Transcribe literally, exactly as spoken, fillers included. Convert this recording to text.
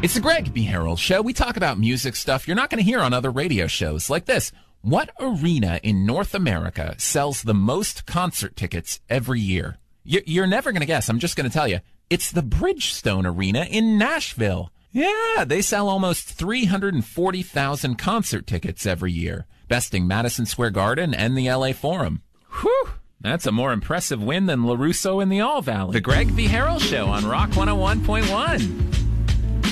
It's the Greg B. Harrell Show. We talk about music stuff you're not going to hear on other radio shows like this. What arena in North America sells the most concert tickets every year? You're never going to guess. I'm just going to tell you. It's the Bridgestone Arena in Nashville. Yeah, they sell almost three hundred forty thousand concert tickets every year, besting Madison Square Garden and the L A Forum. Whew, that's a more impressive win than LaRusso in the All Valley. The Greg B. Harrell Show on Rock one oh one point one.